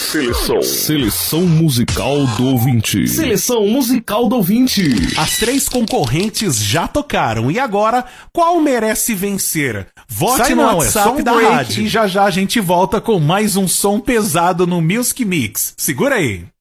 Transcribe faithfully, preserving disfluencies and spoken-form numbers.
Seleção. Seleção musical do ouvinte. Seleção musical do ouvinte. As três concorrentes já tocaram. E agora, qual merece vencer? Vote Sai no não, WhatsApp é da break rádio. e já já a gente volta com mais um som pesado no Music Mix. Segura aí.